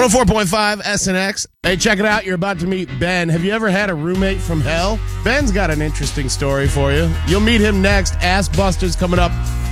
104.5 SNX. Hey, check it out. You're about to meet Ben. Have you ever had a roommate from hell? Ben's got an interesting story for you. You'll meet him next. Ass Busters coming up